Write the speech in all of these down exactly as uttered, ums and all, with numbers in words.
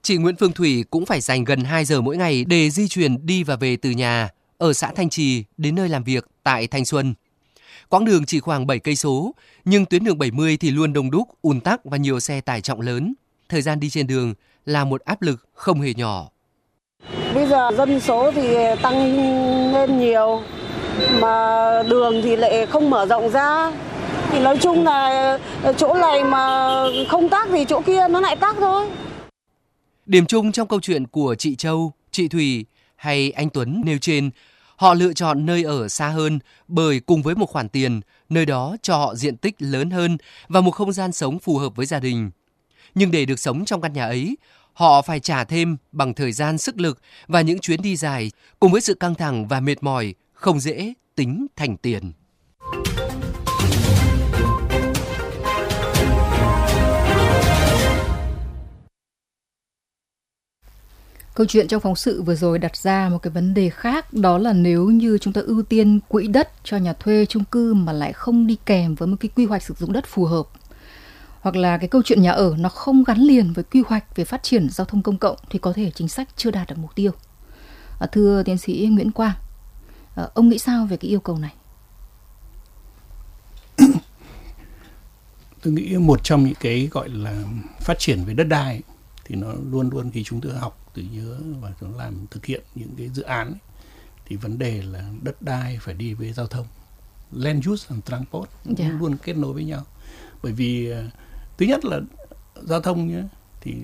Chị Nguyễn Phương Thủy cũng phải dành gần hai giờ mỗi ngày để di chuyển đi và về từ nhà ở xã Thanh Trì đến nơi làm việc tại Thanh Xuân. Quãng đường chỉ khoảng bảy cây số, nhưng tuyến đường bảy mươi thì luôn đông đúc, ùn tắc và nhiều xe tải trọng lớn. Thời gian đi trên đường là một áp lực không hề nhỏ. Bây giờ dân số thì tăng lên nhiều, mà đường thì lại không mở rộng ra. Thì nói chung là chỗ này mà không tắc thì chỗ kia nó lại tắc thôi. Điểm chung trong câu chuyện của chị Châu, chị Thủy hay anh Tuấn nêu trên, họ lựa chọn nơi ở xa hơn bởi cùng với một khoản tiền, nơi đó cho họ diện tích lớn hơn và một không gian sống phù hợp với gia đình. Nhưng để được sống trong căn nhà ấy, họ phải trả thêm bằng thời gian, sức lực và những chuyến đi dài, cùng với sự căng thẳng và mệt mỏi không dễ tính thành tiền. Câu chuyện trong phóng sự vừa rồi đặt ra một cái vấn đề khác, đó là nếu như chúng ta ưu tiên quỹ đất cho nhà thuê chung cư mà lại không đi kèm với một cái quy hoạch sử dụng đất phù hợp, hoặc là cái câu chuyện nhà ở nó không gắn liền với quy hoạch về phát triển giao thông công cộng, thì có thể chính sách chưa đạt được mục tiêu. À, thưa tiến sĩ Nguyễn Quang, à, ông nghĩ sao về cái yêu cầu này? Tôi nghĩ một trong những cái gọi là phát triển về đất đai ấy, thì nó luôn luôn khi chúng tôi học từ nhớ và chúng làm thực hiện những cái dự án ấy, thì vấn đề là đất đai phải đi với giao thông, land use and transport, yeah. luôn luôn kết nối với nhau. Bởi vì thứ nhất là giao thông nhé, thì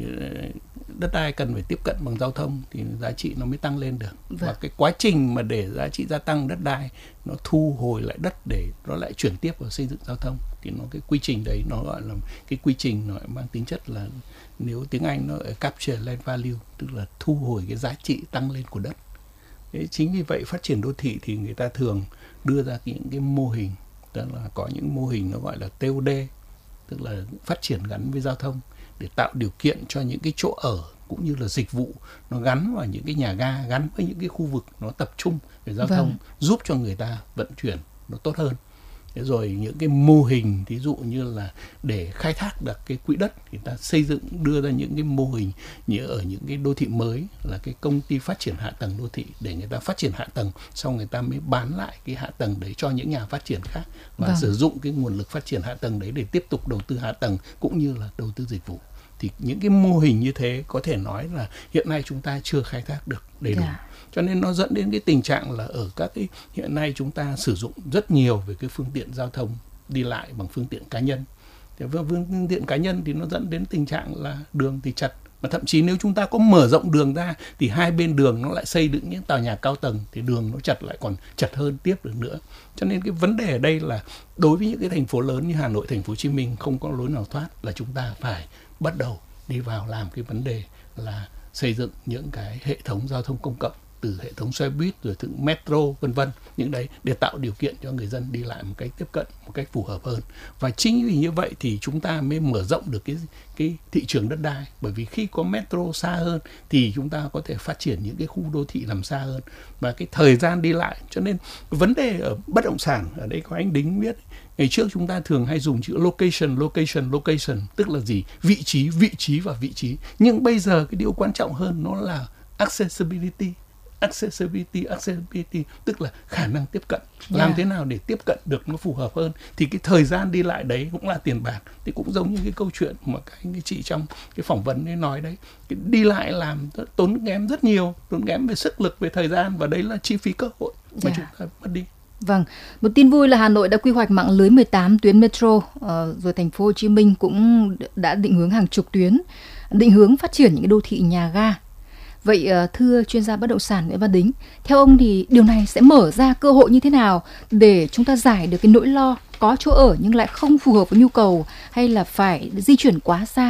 đất đai cần phải tiếp cận bằng giao thông thì giá trị nó mới tăng lên được. Vâng. Và cái quá trình mà để giá trị gia tăng đất đai, nó thu hồi lại đất để nó lại chuyển tiếp vào xây dựng giao thông, thì nó cái quy trình đấy nó gọi là cái quy trình nó mang tính chất là, nếu tiếng Anh nó ở capture land value, tức là thu hồi cái giá trị tăng lên của đất. Thế chính vì vậy phát triển đô thị thì người ta thường đưa ra những cái mô hình, tức là có những mô hình nó gọi là tê ô đê, tức là phát triển gắn với giao thông, để tạo điều kiện cho những cái chỗ ở cũng như là dịch vụ nó gắn vào những cái nhà ga, gắn với những cái khu vực nó tập trung về giao vâng. thông, giúp cho người ta vận chuyển nó tốt hơn. Thế rồi những cái mô hình ví dụ như là để khai thác được cái quỹ đất, người ta xây dựng đưa ra những cái mô hình như ở những cái đô thị mới là cái công ty phát triển hạ tầng đô thị, để người ta phát triển hạ tầng, xong người ta mới bán lại cái hạ tầng đấy cho những nhà phát triển khác, và vâng. sử dụng cái nguồn lực phát triển hạ tầng đấy để tiếp tục đầu tư hạ tầng cũng như là đầu tư dịch vụ. Thì những cái mô hình như thế có thể nói là hiện nay chúng ta chưa khai thác được đầy đủ. Yeah. Cho nên nó dẫn đến cái tình trạng là ở các cái hiện nay chúng ta sử dụng rất nhiều về cái phương tiện giao thông đi lại bằng phương tiện cá nhân. Thì phương tiện cá nhân thì nó dẫn đến tình trạng là đường thì chật, mà thậm chí nếu chúng ta có mở rộng đường ra thì hai bên đường nó lại xây dựng những tòa nhà cao tầng, thì đường nó chật lại còn chật hơn tiếp được nữa. Cho nên cái vấn đề ở đây là đối với những cái thành phố lớn như Hà Nội, thành phố Hồ Chí Minh không có lối nào thoát, là chúng ta phải bắt đầu đi vào làm cái vấn đề là xây dựng những cái hệ thống giao thông công cộng, từ hệ thống xe buýt rồiถึงmetro vân vân, những đấy để tạo điều kiện cho người dân đi lại một cách tiếp cận một cách phù hợp hơn. Và chính vì như vậy thì chúng ta mới mở rộng được cái cái thị trường đất đai, bởi vì khi có metro xa hơn thì chúng ta có thể phát triển những cái khu đô thị làm xa hơn, và cái thời gian đi lại. Cho nên vấn đề ở bất động sản, ở đây có anh Đính biết, ngày trước chúng ta thường hay dùng chữ location, location, location, tức là gì? Vị trí, vị trí và vị trí. Nhưng bây giờ cái điều quan trọng hơn nó là accessibility. Accessibility, accessibility tức là khả năng tiếp cận. Yeah. Làm thế nào để tiếp cận được nó phù hợp hơn. Thì cái thời gian đi lại đấy cũng là tiền bạc. Thì cũng giống như cái câu chuyện mà các anh chị trong cái phỏng vấn ấy nói đấy. Cái đi lại làm tốn kém rất nhiều, tốn kém về sức lực, về thời gian, và đấy là chi phí cơ hội mà yeah. chúng ta mất đi. Vâng, một tin vui là Hà Nội đã quy hoạch mạng lưới mười tám tuyến metro, uh, rồi thành phố Hồ Chí Minh cũng đã định hướng hàng chục tuyến, định hướng phát triển những cái đô thị nhà ga. Vậy thưa chuyên gia bất động sản Nguyễn Văn Đính, theo ông thì điều này sẽ mở ra cơ hội như thế nào để chúng ta giải được cái nỗi lo có chỗ ở nhưng lại không phù hợp với nhu cầu, hay là phải di chuyển quá xa?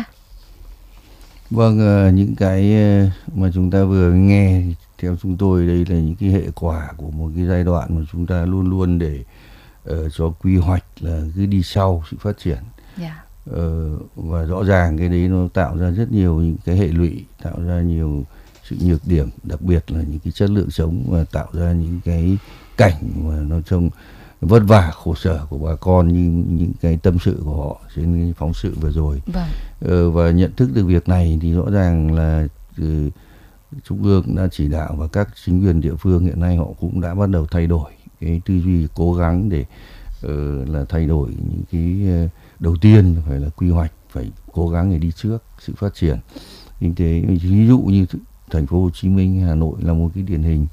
Vâng, những cái mà chúng ta vừa nghe theo chúng tôi đây là những cái hệ quả của một cái giai đoạn mà chúng ta luôn luôn để uh, cho quy hoạch là cứ đi sau sự phát triển. Yeah. Uh, và rõ ràng cái đấy nó tạo ra rất nhiều những cái hệ lụy, tạo ra nhiều sự nhược điểm, đặc biệt là những cái chất lượng sống, và tạo ra những cái cảnh mà nó trông vất vả khổ sở của bà con như những cái tâm sự của họ trên cái phóng sự vừa rồi. Vâng. Ờ, và nhận thức được việc này thì rõ ràng là ừ, Trung ương đã chỉ đạo và các chính quyền địa phương hiện nay họ cũng đã bắt đầu thay đổi cái tư duy, cố gắng để uh, là thay đổi những cái uh, đầu tiên phải là quy hoạch, phải cố gắng để đi trước sự phát triển kinh tế. Ví dụ như thành phố Hồ Chí Minh, Hà Nội là một cái điển hình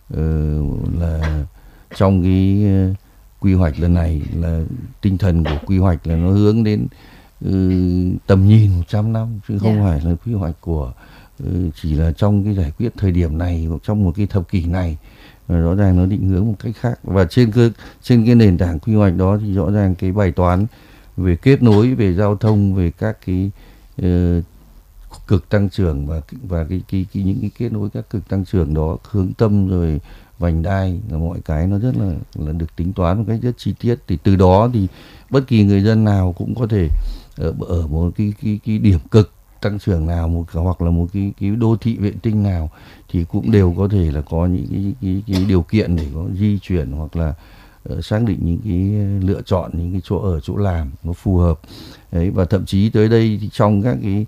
uh, là trong cái uh, quy hoạch lần này là tinh thần của quy hoạch là nó hướng đến uh, tầm nhìn một trăm năm chứ không yeah. phải là quy hoạch của uh, chỉ là trong cái giải quyết thời điểm này hoặc trong một cái thập kỷ này. Rõ ràng nó định hướng một cách khác, và trên cơ trên cái nền tảng quy hoạch đó thì rõ ràng cái bài toán về kết nối, về giao thông, về các cái uh, cực tăng trưởng và và cái, cái, cái những cái kết nối các cực tăng trưởng đó, hướng tâm rồi vành đai là mọi cái nó rất là là được tính toán một cách rất chi tiết. Thì từ đó thì bất kỳ người dân nào cũng có thể ở, ở một cái cái cái điểm cực tăng trưởng nào, một hoặc là một cái cái đô thị vệ tinh nào thì cũng đều có thể là có những cái cái, cái điều kiện để có di chuyển hoặc là uh, xác định những cái lựa chọn những cái chỗ ở, chỗ làm nó phù hợp. Đấy, và thậm chí tới đây thì trong các cái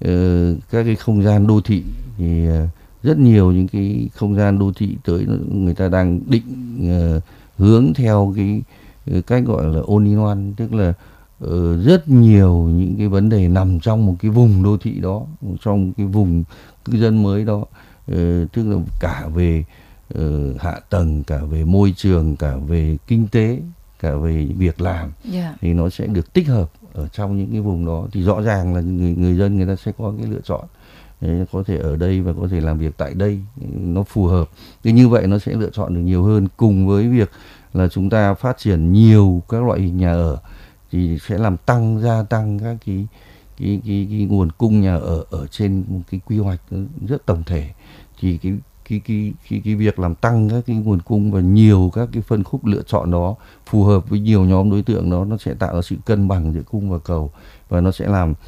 uh, các cái không gian đô thị thì uh, rất nhiều những cái không gian đô thị tới người ta đang định uh, hướng theo cái uh, cách gọi là all in one, tức là uh, rất nhiều những cái vấn đề nằm trong một cái vùng đô thị đó, trong cái vùng cư dân mới đó, uh, tức là cả về uh, hạ tầng, cả về môi trường, cả về kinh tế, cả về việc làm, yeah. thì nó sẽ được tích hợp ở trong những cái vùng đó. Thì rõ ràng là người, người dân người ta sẽ có cái lựa chọn. Đấy, có thể ở đây và có thể làm việc tại đây, nó phù hợp. Thì như vậy nó sẽ lựa chọn được nhiều hơn, cùng với việc là chúng ta phát triển nhiều các loại hình nhà ở thì sẽ làm tăng gia tăng các cái cái cái, cái nguồn cung nhà ở ở trên một cái quy hoạch rất tổng thể. Thì cái cái cái cái cái việc làm tăng các cái nguồn cung và nhiều các cái phân khúc lựa chọn đó phù hợp với nhiều nhóm đối tượng đó, nó sẽ tạo ra sự cân bằng giữa cung và cầu, và nó sẽ làm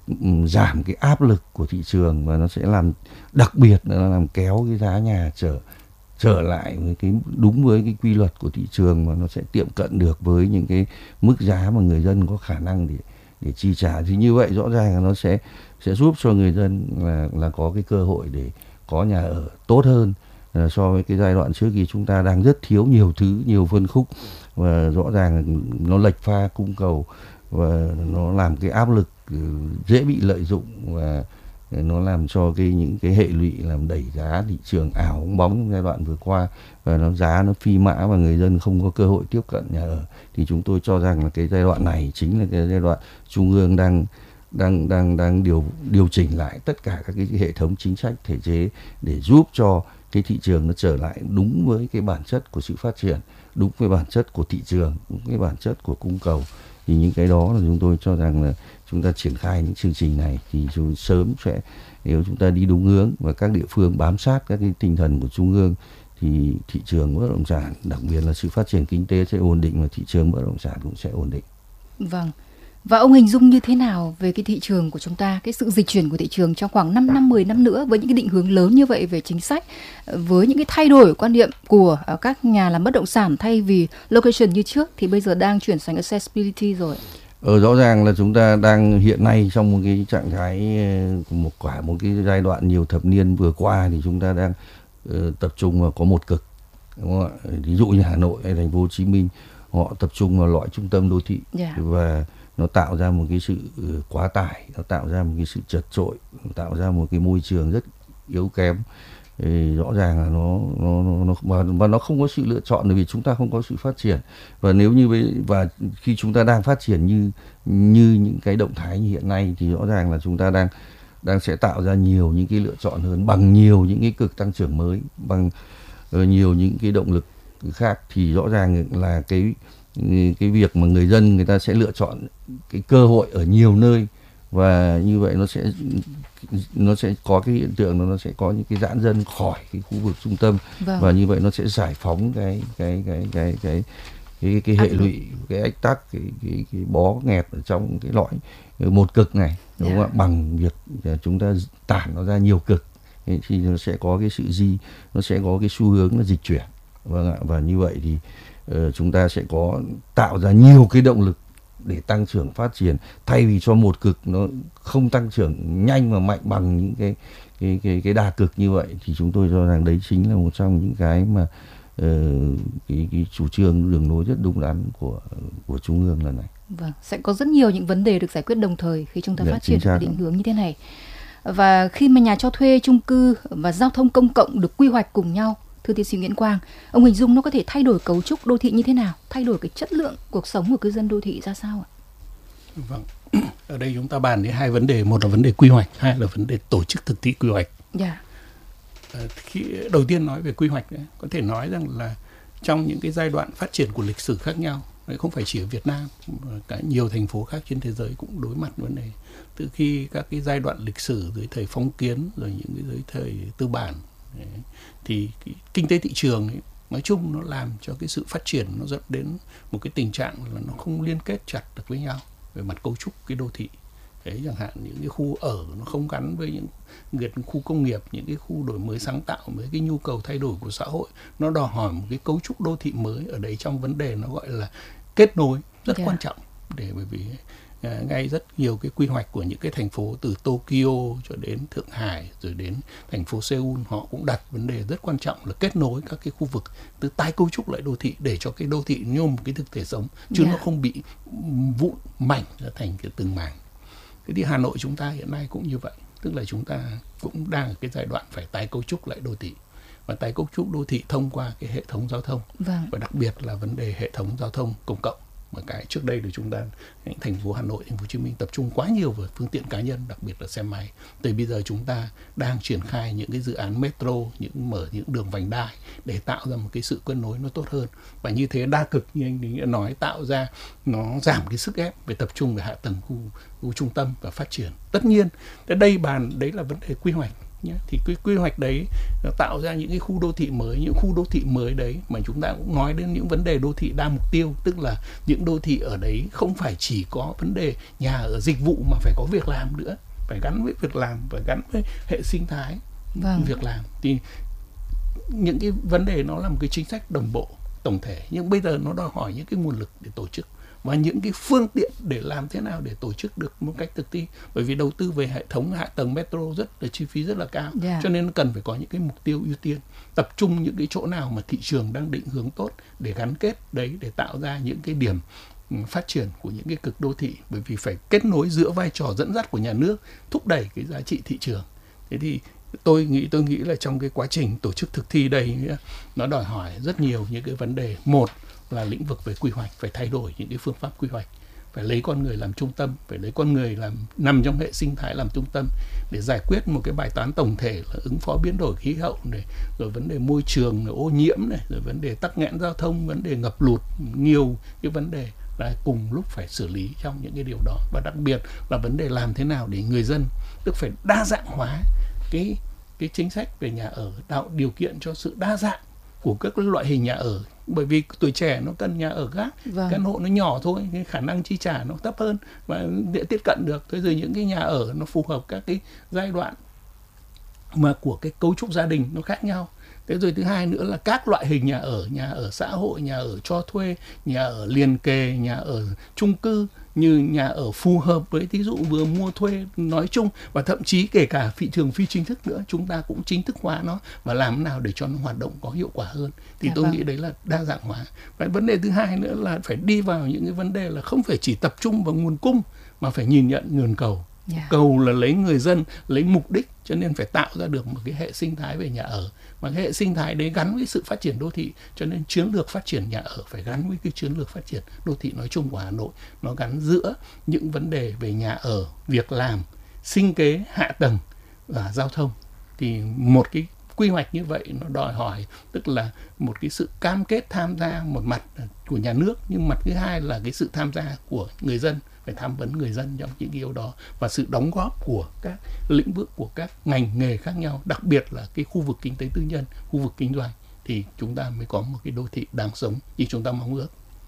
giảm cái áp lực của thị trường, và nó sẽ làm đặc biệt là làm kéo cái giá nhà trở trở lại với cái đúng với cái quy luật của thị trường, và nó sẽ tiệm cận được với những cái mức giá mà người dân có khả năng để để chi trả. Thì như vậy rõ ràng là nó sẽ sẽ giúp cho người dân là là có cái cơ hội để có nhà ở tốt hơn uh, so với cái giai đoạn trước khi chúng ta đang rất thiếu nhiều thứ, nhiều phân khúc, và rõ ràng nó lệch pha cung cầu và nó làm cái áp lực dễ bị lợi dụng, và nó làm cho cái những cái hệ lụy làm đẩy giá thị trường ảo bong bóng trong giai đoạn vừa qua, và nó giá nó phi mã và người dân không có cơ hội tiếp cận nhà ở. Thì chúng tôi cho rằng là cái giai đoạn này chính là cái giai đoạn Trung ương đang đang đang đang điều điều chỉnh lại tất cả các cái hệ thống chính sách thể chế để giúp cho cái thị trường nó trở lại đúng với cái bản chất của sự phát triển, đúng với bản chất của thị trường, đúng với bản chất của cung cầu. Thì những cái đó là chúng tôi cho rằng là chúng ta triển khai những chương trình này thì chúng sớm sẽ, nếu chúng ta đi đúng hướng và các địa phương bám sát các cái tinh thần của Trung ương, thì thị trường bất động sản, đặc biệt là sự phát triển kinh tế sẽ ổn định, và thị trường bất động sản cũng sẽ ổn định. Vâng. Và ông hình dung như thế nào về cái thị trường của chúng ta, cái sự dịch chuyển của thị trường trong khoảng năm năm, mười năm nữa với những cái định hướng lớn như vậy về chính sách, với những cái thay đổi quan niệm của các nhà làm bất động sản, thay vì location như trước thì bây giờ đang chuyển sang accessibility rồi? Ờ, rõ ràng là chúng ta đang hiện nay trong một cái trạng thái, một quả một cái giai đoạn nhiều thập niên vừa qua thì chúng ta đang uh, tập trung vào có một cực, đúng không ạ? Ví dụ như Hà Nội hay thành phố Hồ Chí Minh, họ tập trung vào loại trung tâm đô thị, yeah. và nó tạo ra một cái sự quá tải, nó tạo ra một cái sự chật chội, tạo ra một cái môi trường rất yếu kém. Thì rõ ràng là nó nó nó và, và nó không có sự lựa chọn, bởi vì chúng ta không có sự phát triển. Và nếu như với, và khi chúng ta đang phát triển như như những cái động thái như hiện nay thì rõ ràng là chúng ta đang đang sẽ tạo ra nhiều những cái lựa chọn hơn, bằng nhiều những cái cực tăng trưởng mới, bằng uh, nhiều những cái động lực khác. Thì rõ ràng là cái cái việc mà người dân người ta sẽ lựa chọn cái cơ hội ở nhiều nơi, và như vậy nó sẽ nó sẽ có cái hiện tượng nó sẽ có những cái giãn dân khỏi cái khu vực trung tâm, vâng. và như vậy nó sẽ giải phóng cái cái cái cái cái cái, cái hệ lụy, cái ách tắc, cái, cái cái bó nghẹt ở trong cái lõi một cực này, đúng không yeah. ạ? Bằng việc chúng ta tản nó ra nhiều cực thì nó sẽ có cái sự di, nó sẽ có cái xu hướng là dịch chuyển, vâng ạ. Và như vậy thì uh, chúng ta sẽ có tạo ra nhiều cái động lực để tăng trưởng phát triển, thay vì cho một cực nó không tăng trưởng nhanh và mạnh bằng những cái cái cái cái đa cực như vậy, thì chúng tôi cho rằng đấy chính là một trong những cái mà uh, cái cái chủ trương đường lối rất đúng đắn của của Trung ương lần này. Vâng, sẽ có rất nhiều những vấn đề được giải quyết đồng thời khi chúng ta Dạ, phát triển và định hướng như thế này. Và khi mà nhà cho thuê, chung cư và giao thông công cộng được quy hoạch cùng nhau, thưa tiến sĩ Nguyễn Quang, ông hình dung nó có thể thay đổi cấu trúc đô thị như thế nào, thay đổi cái chất lượng cuộc sống của cư dân đô thị ra sao ạ? Vâng, ở đây chúng ta bàn đến hai vấn đề, một là vấn đề quy hoạch, hai là vấn đề tổ chức thực thi quy hoạch. Dạ. À, khi đầu tiên nói về quy hoạch ấy, có thể nói rằng là trong những cái giai đoạn phát triển của lịch sử khác nhau, không phải chỉ ở Việt Nam, cả nhiều thành phố khác trên thế giới cũng đối mặt vấn đề. Từ khi các cái giai đoạn lịch sử dưới thời phong kiến, rồi những cái dưới thời tư bản, đấy, thì cái kinh tế thị trường ấy, nói chung nó làm cho cái sự phát triển nó dẫn đến một cái tình trạng là nó không liên kết chặt được với nhau về mặt cấu trúc cái đô thị. Đấy, chẳng hạn những cái khu ở nó không gắn với những, những khu công nghiệp, những cái khu đổi mới sáng tạo với cái nhu cầu thay đổi của xã hội, nó đòi hỏi một cái cấu trúc đô thị mới. Ở đấy trong vấn đề nó gọi là kết nối rất yeah. quan trọng, để bởi vì à, ngay rất nhiều cái quy hoạch của những cái thành phố từ Tokyo cho đến Thượng Hải rồi đến thành phố Seoul, họ cũng đặt vấn đề rất quan trọng là kết nối các cái khu vực, từ tái cấu trúc lại đô thị để cho cái đô thị như một cái thực thể sống, chứ yeah. nó không bị vụn mảnh ra thành cái từng mảng. Thế thì Hà Nội chúng ta hiện nay cũng như vậy, tức là chúng ta cũng đang ở cái giai đoạn phải tái cấu trúc lại đô thị, và tái cấu trúc đô thị thông qua cái hệ thống giao thông, vâng. và đặc biệt là vấn đề hệ thống giao thông công cộng. Mà cái trước đây thì chúng ta, thành phố Hà Nội, thành phố Hồ Chí Minh tập trung quá nhiều vào phương tiện cá nhân, đặc biệt là xe máy. Từ bây giờ chúng ta đang triển khai những cái dự án metro, những mở những đường vành đai để tạo ra một cái sự kết nối nó tốt hơn. Và như thế đa cực như anh đã nói, tạo ra nó giảm cái sức ép về tập trung về hạ tầng khu, khu trung tâm và phát triển. Tất nhiên, cái đây bàn đấy là vấn đề quy hoạch. Nhé. Thì quy, quy hoạch đấy nó tạo ra những cái khu đô thị mới, những khu đô thị mới đấy mà chúng ta cũng nói đến những vấn đề đô thị đa mục tiêu, tức là những đô thị ở đấy không phải chỉ có vấn đề nhà ở dịch vụ mà phải có việc làm nữa, phải gắn với việc làm, phải gắn với hệ sinh thái vâng. việc làm. Thì những cái vấn đề nó là một cái chính sách đồng bộ tổng thể, nhưng bây giờ nó đòi hỏi những cái nguồn lực để tổ chức và những cái phương tiện để làm thế nào để tổ chức được một cách thực thi. Bởi vì đầu tư về hệ thống hạ tầng metro rất là chi phí rất là cao, yeah. cho nên cần phải có những cái mục tiêu ưu tiên, tập trung những cái chỗ nào mà thị trường đang định hướng tốt để gắn kết đấy, để tạo ra những cái điểm phát triển của những cái cực đô thị. Bởi vì phải kết nối giữa vai trò dẫn dắt của nhà nước, thúc đẩy cái giá trị thị trường. Thế thì tôi nghĩ tôi nghĩ là trong cái quá trình tổ chức thực thi đây nó đòi hỏi rất nhiều những cái vấn đề. Một là lĩnh vực về quy hoạch, phải thay đổi những cái phương pháp quy hoạch, phải lấy con người làm trung tâm, phải lấy con người làm nằm trong hệ sinh thái làm trung tâm để giải quyết một cái bài toán tổng thể là ứng phó biến đổi khí hậu này, rồi vấn đề môi trường, rồi ô nhiễm này, rồi vấn đề tắc nghẽn giao thông, vấn đề ngập lụt, nhiều cái vấn đề là cùng lúc phải xử lý trong những cái điều đó. Và đặc biệt là vấn đề làm thế nào để người dân tức phải đa dạng hóa cái cái chính sách về nhà ở, tạo điều kiện cho sự đa dạng của các loại hình nhà ở. Bởi vì tuổi trẻ nó cần nhà ở khác, vâng. căn hộ nó nhỏ thôi, cái khả năng chi trả nó thấp hơn và để tiếp cận được. Thế rồi những cái nhà ở nó phù hợp các cái giai đoạn mà của cái cấu trúc gia đình nó khác nhau. Thế rồi thứ hai nữa là các loại hình nhà ở, nhà ở xã hội, nhà ở cho thuê, nhà ở liền kề, nhà ở chung cư, như nhà ở phù hợp với thí dụ vừa mua thuê nói chung, và thậm chí kể cả thị trường phi chính thức nữa, chúng ta cũng chính thức hóa nó và làm thế nào để cho nó hoạt động có hiệu quả hơn. Thì dạ tôi vâng. nghĩ đấy là đa dạng hóa. Và vấn đề thứ hai nữa là phải đi vào những cái vấn đề là không phải chỉ tập trung vào nguồn cung mà phải nhìn nhận nguồn cầu. Yeah. Cầu là lấy người dân, lấy mục đích, cho nên phải tạo ra được một cái hệ sinh thái về nhà ở. Mà cái hệ sinh thái đấy gắn với sự phát triển đô thị, cho nên chiến lược phát triển nhà ở phải gắn với cái chiến lược phát triển đô thị nói chung của Hà Nội. Nó gắn giữa những vấn đề về nhà ở, việc làm, sinh kế, hạ tầng và giao thông. Thì một cái quy hoạch như vậy nó đòi hỏi tức là một cái sự cam kết tham gia một mặt của nhà nước, nhưng mặt thứ hai là cái sự tham gia của người dân, phải tham vấn người dân trong những điều đó, và sự đóng góp của các lĩnh vực, của các ngành nghề khác nhau, đặc biệt là cái khu vực kinh tế tư nhân, khu vực kinh doanh, thì chúng ta mới có một cái đô thị đáng sống như chúng ta mong ước.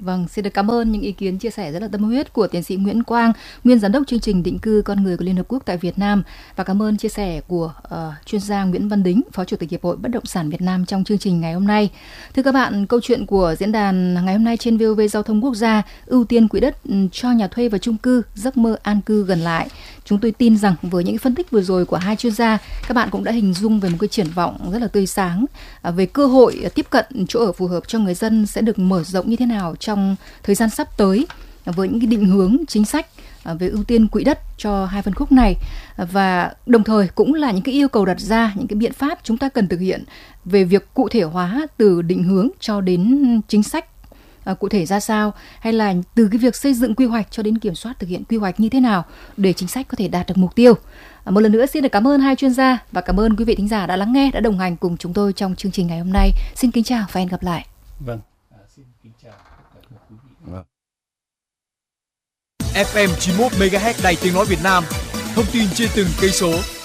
Vâng, xin được cảm ơn những ý kiến chia sẻ rất là tâm huyết của tiến sĩ Nguyễn Quang, nguyên giám đốc chương trình định cư con người của Liên Hợp Quốc tại Việt Nam, và cảm ơn chia sẻ của uh, chuyên gia Nguyễn Văn Đính, Phó Chủ tịch Hiệp hội Bất động sản Việt Nam trong chương trình ngày hôm nay. Thưa các bạn, câu chuyện của diễn đàn ngày hôm nay trên vê o vê Giao thông Quốc gia, ưu tiên quỹ đất cho nhà thuê và chung cư, giấc mơ an cư gần lại. Chúng tôi tin rằng với những phân tích vừa rồi của hai chuyên gia, các bạn cũng đã hình dung về một cái triển vọng rất là tươi sáng về cơ hội tiếp cận chỗ ở phù hợp cho người dân sẽ được mở rộng như thế nào trong thời gian sắp tới, với những cái định hướng chính sách về ưu tiên quỹ đất cho hai phân khúc này, và đồng thời cũng là những cái yêu cầu đặt ra, những cái biện pháp chúng ta cần thực hiện về việc cụ thể hóa từ định hướng cho đến chính sách À, cụ thể ra sao, hay là từ cái việc xây dựng quy hoạch cho đến kiểm soát thực hiện quy hoạch như thế nào để chính sách có thể đạt được mục tiêu. À, một lần nữa xin được cảm ơn hai chuyên gia và cảm ơn quý vị thính giả đã lắng nghe, đã đồng hành cùng chúng tôi trong chương trình ngày hôm nay. Xin kính chào và hẹn gặp lại. Vâng, à, xin kính chào tất cả quý vị. Vâng. ép em chín mươi mốt mê ga héc Đài Tiếng nói Việt Nam, thông tin trên từng cây số.